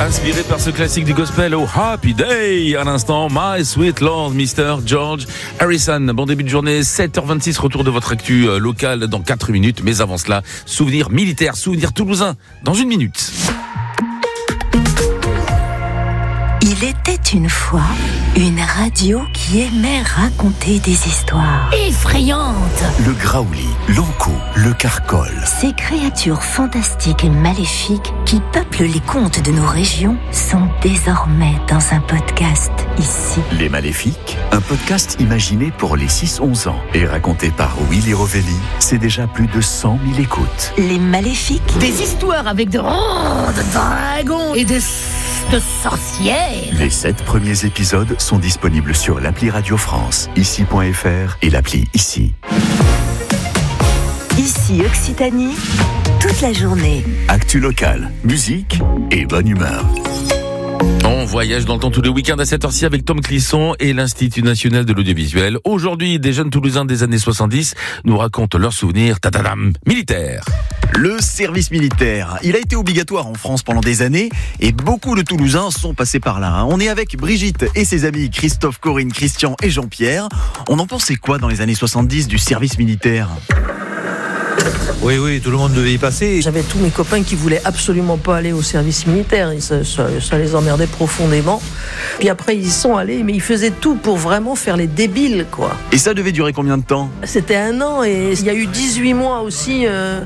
Inspiré par ce classique du gospel au Happy Day, à l'instant, My Sweet Lord, Mr. George Harrison. Bon début de journée, 7h26, retour de votre actu locale dans 4 minutes. Mais avant cela, souvenirs militaires, souvenirs toulousains, dans 1 minute. Il était une fois une radio qui aimait raconter des histoires effrayantes. Le graouli, l'ankou, le carcol. Ces créatures fantastiques et maléfiques qui peuplent les contes de nos régions sont désormais dans un podcast ici. Les Maléfiques, un podcast imaginé pour les 6-11 ans et raconté par Willy Rovelli. C'est déjà plus de 100 000 écoutes. Les Maléfiques. Des histoires avec de dragons et de sorcières. Les 7 premiers épisodes sont disponibles sur l'appli Radio France, ici.fr et l'appli Ici. Ici Occitanie, toute la journée. Actu locale, musique et bonne humeur. On voyage dans le temps tous les week-ends à 7h ci avec Tom Clisson et l'Institut National de l'Audiovisuel. Aujourd'hui, des jeunes Toulousains des années 70 nous racontent leurs souvenirs militaires. Le service militaire, il a été obligatoire en France pendant des années et beaucoup de Toulousains sont passés par là. On est avec Brigitte et ses amis Christophe, Corinne, Christian et Jean-Pierre. On en pensait quoi dans les années 70 du service militaire ? Oui, tout le monde devait y passer. J'avais tous mes copains qui voulaient absolument pas aller au service militaire. Ça les emmerdait profondément. Puis après, ils y sont allés, mais ils faisaient tout pour vraiment faire les débiles, quoi. Et ça devait durer combien de temps ? C'était 1 an et il y a eu 18 mois aussi.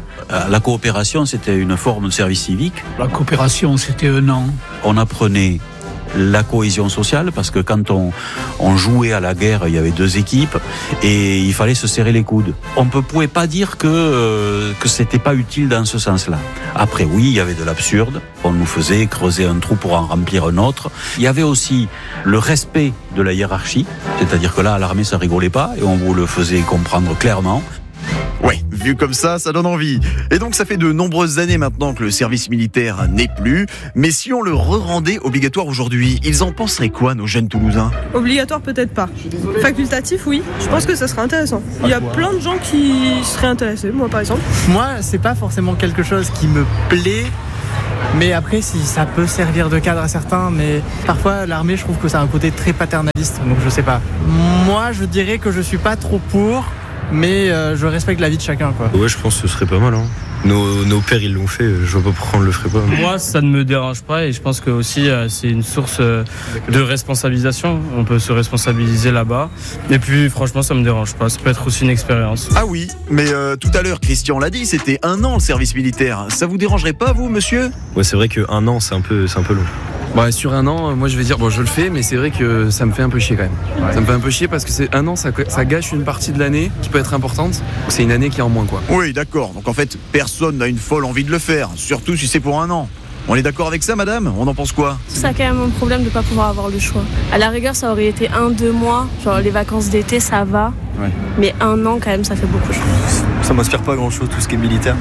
La coopération, c'était une forme de service civique. La coopération, c'était 1 an. On apprenait la cohésion sociale, parce que quand on jouait à la guerre, il y avait 2 équipes et il fallait se serrer les coudes. On ne pouvait pas dire que c'était pas utile dans ce sens-là. Après, oui, il y avait de l'absurde. On nous faisait creuser un trou pour en remplir un autre. Il y avait aussi le respect de la hiérarchie, c'est-à-dire que là, à l'armée, ça rigolait pas et on vous le faisait comprendre clairement. Ouais, vu comme ça donne envie. Et donc ça fait de nombreuses années maintenant que le service militaire n'est plus. Mais si on le re-rendait obligatoire aujourd'hui, ils en penseraient quoi, nos jeunes Toulousains ? Obligatoire peut-être pas. Facultatif oui, je pense que ça serait intéressant. Il y a plein de gens qui seraient intéressés, moi par exemple. Moi c'est pas forcément quelque chose qui me plaît. Mais après, si ça peut servir de cadre à certains, mais parfois l'armée, je trouve que ça a un côté très paternaliste, donc je sais pas. Moi, je dirais que je suis pas trop pour, mais je respecte la vie de chacun, quoi. Ouais, je pense que ce serait pas mal. Nos pères, ils l'ont fait, je vois pas pourquoi on le ferait pas. Moi, ça ne me dérange pas et je pense que aussi c'est une source de responsabilisation. On peut se responsabiliser là-bas. Et puis, franchement, ça me dérange pas. Ça peut être aussi une expérience. Ah oui, mais tout à l'heure, Christian l'a dit, c'était 1 an le service militaire. Ça vous dérangerait pas, vous, monsieur ? Ouais, c'est vrai que 1 an, c'est un peu long. Bah, sur 1 an, moi je vais dire, je le fais, mais c'est vrai que ça me fait un peu chier quand même. Ouais. Ça me fait un peu chier parce que c'est 1 an, ça gâche une partie de l'année qui peut être importante. C'est une année qui est en moins, quoi. Oui, d'accord. Donc en fait, personne n'a une folle envie de le faire, surtout si c'est pour 1 an. On est d'accord avec ça, madame ? On en pense quoi ? Ça a quand même un problème de ne pas pouvoir avoir le choix. À la rigueur, ça aurait été 1-2 mois. Genre les vacances d'été, ça va. Ouais. Mais 1 an, quand même, ça fait beaucoup, je trouve. Ça m'inspire pas grand-chose, tout ce qui est militaire.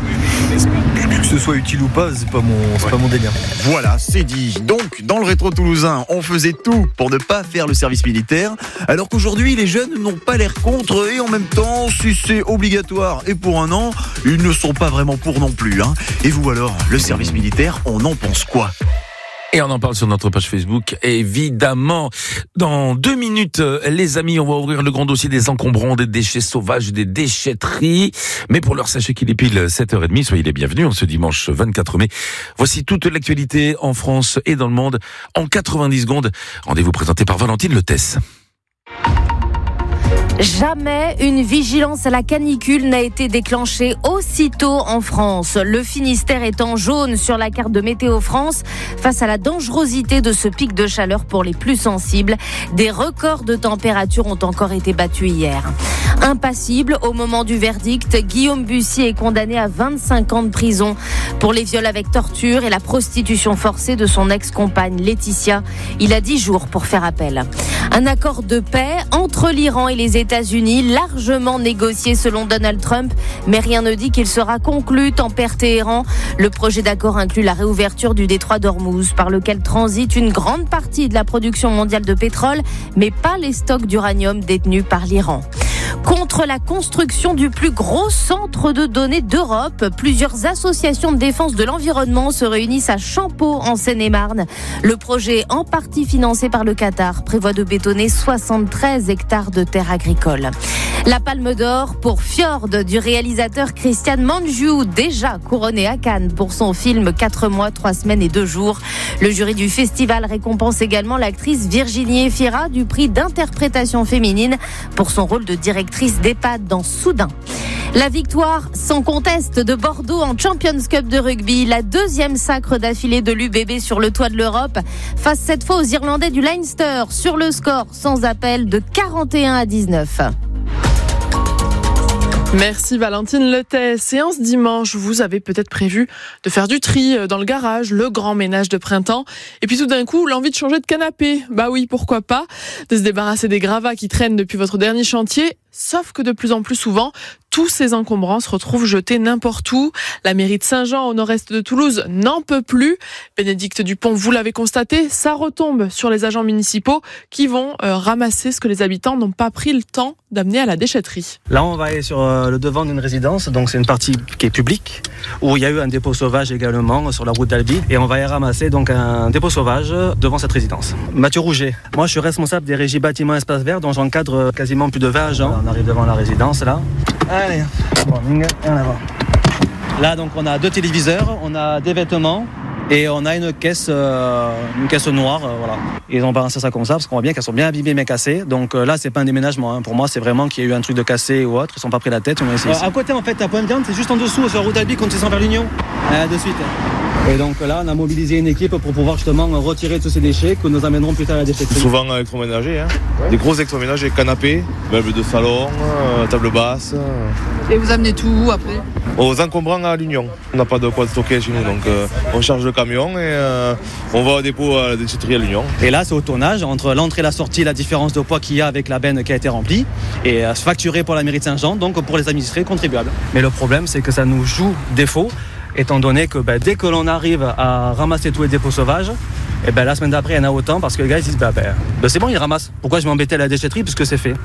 Que ce soit utile ou pas, c'est pas mon délire. Voilà, c'est dit. Donc, dans le rétro toulousain, on faisait tout pour ne pas faire le service militaire, alors qu'aujourd'hui, les jeunes n'ont pas l'air contre, et en même temps, si c'est obligatoire et pour 1 an, ils ne sont pas vraiment pour non plus. Et vous alors, le service militaire, on en pense quoi ? Et on en parle sur notre page Facebook, évidemment. Dans 2 minutes, les amis, on va ouvrir le grand dossier des encombrants, des déchets sauvages, des déchetteries. Mais pour l'heure, sachez qu'il est pile 7h30. Soyez les bienvenus en ce dimanche 24 mai. Voici toute l'actualité en France et dans le monde en 90 secondes. Rendez-vous présenté par Valentine Letesse. Jamais une vigilance à la canicule n'a été déclenchée aussitôt en France. Le Finistère est en jaune sur la carte de Météo France face à la dangerosité de ce pic de chaleur pour les plus sensibles. Des records de température ont encore été battus hier. Impassible au moment du verdict, Guillaume Bussy est condamné à 25 ans de prison pour les viols avec torture et la prostitution forcée de son ex-compagne Laetitia. Il a 10 jours pour faire appel. Un accord de paix entre l'Iran et les États-Unis, largement négocié selon Donald Trump, mais rien ne dit qu'il sera conclu, tempère Téhéran. Le projet d'accord inclut la réouverture du détroit d'Ormuz, par lequel transite une grande partie de la production mondiale de pétrole, mais pas les stocks d'uranium détenus par l'Iran. Contre la construction du plus gros centre de données d'Europe, plusieurs associations de défense de l'environnement se réunissent à Champeaux en Seine-et-Marne. Le projet, en partie financé par le Qatar, prévoit de bétonner 73 hectares de terres agricoles. La Palme d'Or pour Fjord du réalisateur Christian Mangiu, déjà couronné à Cannes pour son film 4 mois, 3 semaines et 2 jours. Le jury du festival récompense également l'actrice Virginie Efira du prix d'interprétation féminine pour son rôle de directrice d'EHPAD dans Soudain. La victoire sans conteste de Bordeaux en Champions Cup de rugby, la deuxième sacre d'affilée de l'UBB sur le toit de l'Europe, face cette fois aux Irlandais du Leinster sur le score sans appel de 41-19. Merci Valentine Letet. Séance dimanche, vous avez peut-être prévu de faire du tri dans le garage, le grand ménage de printemps. Et puis tout d'un coup, l'envie de changer de canapé. Bah oui, pourquoi pas. De se débarrasser des gravats qui traînent depuis votre dernier chantier. Sauf que de plus en plus souvent, tous ces encombrants se retrouvent jetés n'importe où. La mairie de Saint-Jean, au nord-est de Toulouse, n'en peut plus. Bénédicte Dupont, vous l'avez constaté, ça retombe sur les agents municipaux qui vont ramasser ce que les habitants n'ont pas pris le temps d'amener à la déchetterie. Là, on va aller sur le devant d'une résidence, donc c'est une partie qui est publique, où il y a eu un dépôt sauvage également sur la route d'Albi, et on va y ramasser donc un dépôt sauvage devant cette résidence. Mathieu Rouget, moi je suis responsable des régies bâtiments espaces verts, dont j'encadre quasiment plus de 20 agents. On arrive devant la résidence là. Allez, morning, et en avant. Là donc on a 2 téléviseurs, on a des vêtements et on a une caisse noire, voilà. Ils ont balancé ça comme ça parce qu'on voit bien qu'elles sont bien abîmées mais cassées. Donc là c'est pas un déménagement, hein. Pour moi c'est vraiment qu'il y a eu un truc de cassé ou autre. Ils sont pas pris la tête. À côté en fait à Point de Viande, c'est juste en dessous sur la route d'Albi quand ils sont vers l'Union. De suite. Et donc là on a mobilisé une équipe pour pouvoir justement retirer tous ces déchets que nous amènerons plus tard à la déchetterie. Souvent électroménager, hein. Des gros électroménagers, canapés, meubles de salon, table basse. Et vous amenez tout où après ? Aux encombrants à l'Union. On n'a pas de quoi stocker chez nous, donc on charge le camion et on va au dépôt à la déchetterie à l'Union. Et là c'est au tonnage, entre l'entrée et la sortie, la différence de poids qu'il y a avec la benne qui a été remplie, et facturé pour la mairie de Saint-Jean, donc pour les administrés contribuables. Mais le problème c'est que ça nous joue défaut, étant donné que dès que l'on arrive à ramasser tous les dépôts sauvages, et la semaine d'après il y en a autant parce que les gars ils disent c'est bon, ils ramassent. Pourquoi je vais m'embêter à la déchetterie puisque c'est fait?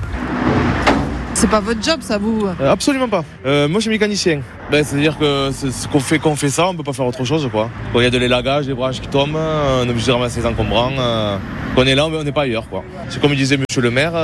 C'est pas votre job ça vous? Absolument pas. Moi je suis mécanicien. C'est-à-dire que ce qu'on fait ça, on peut pas faire autre chose quoi. Quand il y a de l'élagage, des branches qui tombent, on est obligé de ramasser les encombrants. Quand on est là, on n'est pas ailleurs quoi. C'est comme disait monsieur le maire,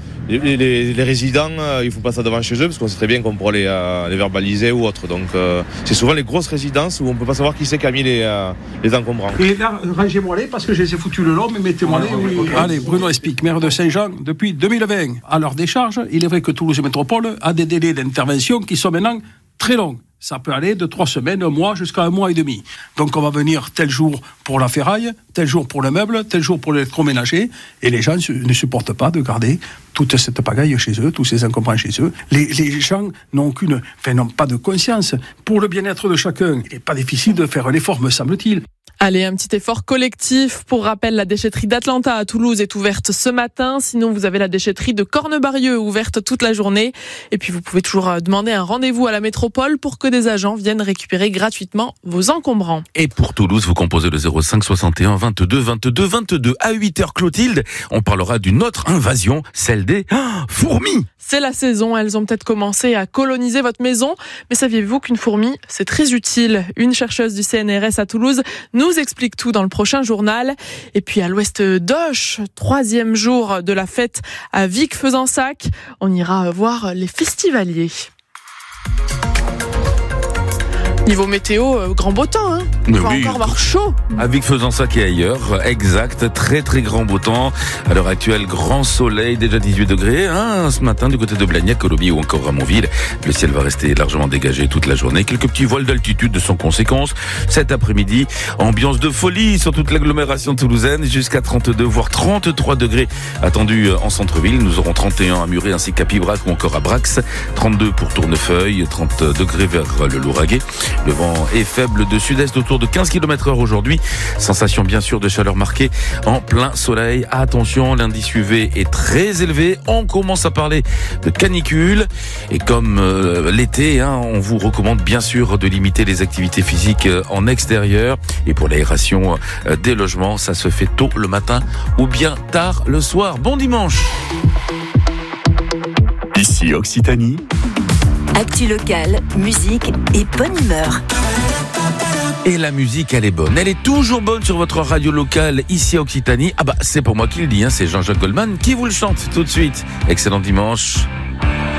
les résidents, ils font pas ça devant chez eux parce qu'on sait très bien qu'on pourrait les verbaliser ou autre. Donc c'est souvent les grosses résidences où on peut pas savoir qui c'est qui a mis les encombrants. Et là, rangez-moi les parce que je les ai foutus le long, mais mettez-moi les. Oui. Allez, Bruno explique, maire de Saint-Jean, depuis 2020, à leur décharge, il est vrai que Toulouse Métropole a des délais d'intervention qui sont maintenant très longs. Ça peut aller de 3 semaines, 1 mois, jusqu'à 1 mois et demi. Donc on va venir tel jour pour la ferraille, tel jour pour le meuble, tel jour pour l'électroménager, et les gens ne supportent pas de garder toute cette pagaille chez eux, tous ces encombrants chez eux. Les gens n'ont pas de conscience. Pour le bien-être de chacun, il n'est pas difficile de faire un effort, me semble-t-il. Allez, un petit effort collectif. Pour rappel, la déchetterie d'Atlanta à Toulouse est ouverte ce matin. Sinon, vous avez la déchetterie de Cornebarieux ouverte toute la journée. Et puis, vous pouvez toujours demander un rendez-vous à la métropole pour que des agents viennent récupérer gratuitement vos encombrants. Et pour Toulouse, vous composez le 05 61 22 22 22. À 8h, Clotilde, on parlera d'une autre invasion, celle des fourmis. C'est la saison, elles ont peut-être commencé à coloniser votre maison, mais saviez-vous qu'une fourmi, c'est très utile? Une chercheuse du CNRS à Toulouse nous explique tout dans le prochain journal. Et puis à l'ouest d'Auch, 3e jour de la fête à Vic-Fezensac, on ira voir les festivaliers. Niveau météo, grand beau temps, hein. Il va encore avoir chaud. À Vic-Fezensac et ailleurs, exact, très très grand beau temps. À l'heure actuelle, grand soleil, déjà 18 degrés. Ce matin, du côté de Blagnac, Colomiers ou encore Ramonville, le ciel va rester largement dégagé toute la journée. Quelques petits voiles d'altitude sans conséquence. Cet après-midi, ambiance de folie sur toute l'agglomération toulousaine, jusqu'à 32 voire 33 degrés attendus en centre-ville. Nous aurons 31 à Muret ainsi qu'à Pibrac ou encore à Brax, 32 pour Tournefeuille, 30 degrés vers le Lauragais. Le vent est faible de sud-est autour de 15 km/h aujourd'hui. Sensation bien sûr de chaleur marquée en plein soleil. Attention, l'indice UV est très élevé. On commence à parler de canicule. Et comme l'été, on vous recommande bien sûr de limiter les activités physiques en extérieur. Et pour l'aération des logements, ça se fait tôt le matin ou bien tard le soir. Bon dimanche. Ici Ici Occitanie. Actu locale, musique et bonne humeur. Et la musique, elle est bonne. Elle est toujours bonne sur votre radio locale, ici à Occitanie. Ah bah, c'est pour moi qui le dis, hein, c'est Jean-Jacques Goldman qui vous le chante tout de suite. Excellent dimanche.